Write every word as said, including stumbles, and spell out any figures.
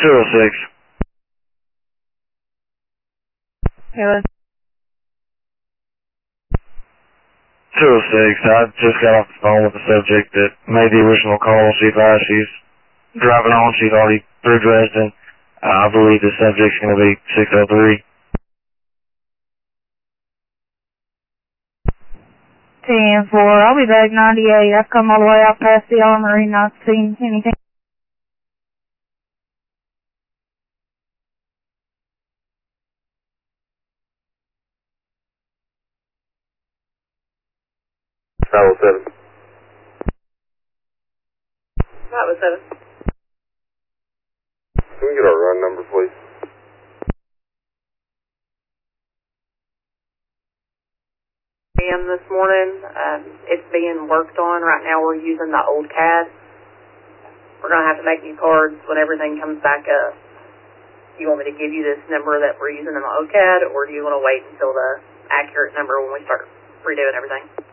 two oh six. Hello. two oh six. I just got off the phone with the subject that made the original call. She thought she's driving on. She's already through Dresden. Uh, I believe the subject's going to be six oh three. ten four. I'll be back ninety-eight. I've come all the way out past the armory, not seen anything. five oh seven. five oh seven. Can we get our run number, please? This morning, um, it's being worked on. Right now we're using the old C A D. We're going to have to make new cards when everything comes back up. Do you want me to give you this number that we're using in the old C A D, or do you want to wait until the accurate number when we start redoing everything?